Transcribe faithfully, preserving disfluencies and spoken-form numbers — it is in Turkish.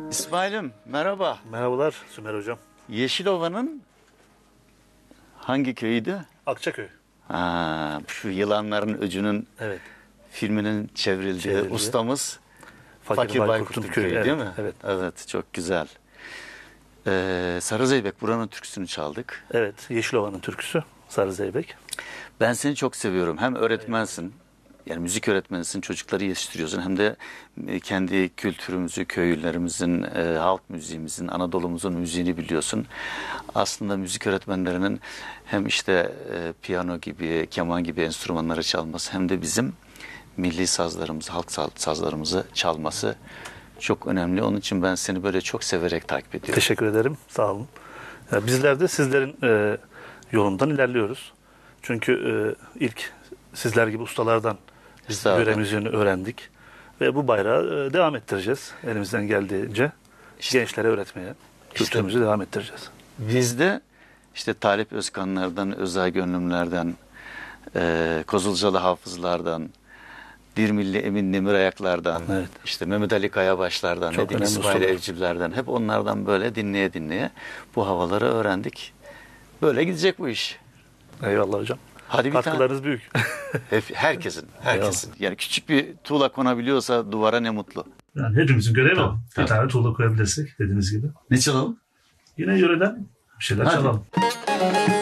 İsmail'im merhaba. Merhabalar Sümer Hocam. Yeşilova'nın hangi köyüydü? Akçaköy. Ha, şu Yılanların Öcü'nün Evet. filminin çevrildiği Çevrildi. ustamız Fakir, Fakir Baykurt'un köyü, köyü, değil evet, mi? Evet. Evet, çok güzel. Ee, Sarı Zeybek buranın türküsünü çaldık. Evet. Yeşilova'nın türküsü Sarı Zeybek. Ben seni çok seviyorum. Hem öğretmensin, yani müzik öğretmenisin, çocukları yetiştiriyorsun. Hem de kendi kültürümüzü, köylülerimizin, e, halk müziğimizin, Anadolu'muzun müziğini biliyorsun. Aslında müzik öğretmenlerinin hem işte e, piyano gibi, keman gibi enstrümanları çalması hem de bizim milli sazlarımızı, halk sazlarımızı çalması çok önemli. Onun için ben seni böyle çok severek takip ediyorum. Teşekkür ederim. Sağ olun. Ya bizler de sizlerin e, yolundan ilerliyoruz. Çünkü e, ilk sizler gibi ustalardan biz yöre müziğini öğrendik. Ve bu bayrağı e, devam ettireceğiz. Elimizden geldiğince işte, gençlere öğretmeye, kültürümüzü işte, devam ettireceğiz. Biz de işte Talip Özkanlardan, Özay Gönlümlerden, e, Kozulcalı Hafızlardan, Dirmilli Emin Demirayaklardan, evet. işte Mehmet Ali Kayabaşlardan, Çok Nedim İsmail Evcillerden, hep onlardan böyle dinleye dinleye bu havaları öğrendik. Böyle gidecek bu iş. Eyvallah hocam. Hadi Katkılarınız büyük. Hep, herkesin, herkesin. Yani küçük bir tuğla konabiliyorsa duvara ne mutlu. Yani hepimizin görevi o. Bir Tabii. tane tuğla koyabilirsek dediğiniz gibi. Ne çalalım? Yine yöreden bir şeyler Hadi. çalalım.